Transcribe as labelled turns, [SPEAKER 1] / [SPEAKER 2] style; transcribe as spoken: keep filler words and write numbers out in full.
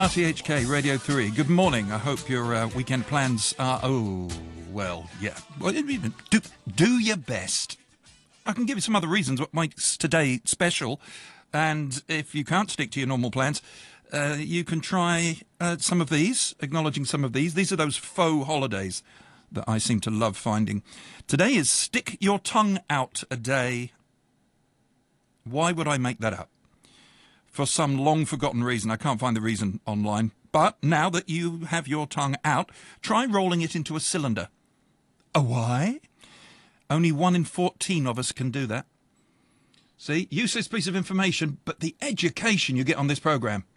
[SPEAKER 1] R T H K Radio three. Good morning. I hope your uh, weekend plans are... Oh, well, yeah. Well, do, do your best. I can give you some other reasons what makes today special. And if you can't stick to your normal plans, uh, you can try uh, some of these, acknowledging some of these. These are those faux holidays that I seem to love finding. Today is Stick Your Tongue Out a Day. Why would I make that up? For some long-forgotten reason. I can't find the reason online. But now that you have your tongue out, try rolling it into a cylinder. A why? Only one in fourteen of us can do that. See, useless piece of information, but the education you get on this programme.